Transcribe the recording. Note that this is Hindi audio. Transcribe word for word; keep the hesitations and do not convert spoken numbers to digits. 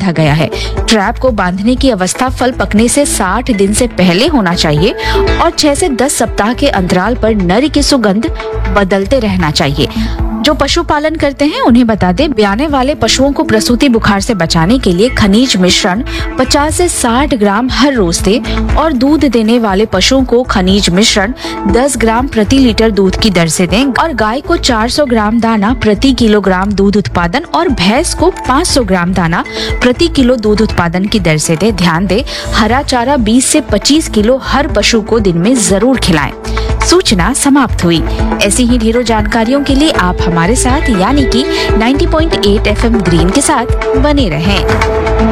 बांधा गया है। ट्रैप को बांधने की अवस्था फल पकने से साठ दिन से पहले होना चाहिए और छह से दस सप्ताह के अंतराल पर नर की सुगंध बदलते रहना चाहिए। जो पशुपालन करते हैं उन्हें बता दें, ब्याने वाले पशुओं को प्रसूति बुखार से बचाने के लिए खनिज मिश्रण पचास से साठ ग्राम हर रोज दें और दूध देने वाले पशुओं को खनिज मिश्रण दस ग्राम प्रति लीटर दूध की दर से दें और गाय को चार सौ ग्राम दाना प्रति किलोग्राम दूध उत्पादन और भैंस को पाँच सौ ग्राम दाना प्रति किलो दूध उत्पादन की दर से दें। ध्यान दें, हरा चारा बीस से पच्चीस किलो हर पशु को दिन में जरूर खिलाएं। सूचना समाप्त हुई। ऐसी ही ढेरों जानकारियों के लिए आप हमारे साथ यानी कि नब्बे पॉइंट आठ एफ एम ग्रीन के साथ बने रहें।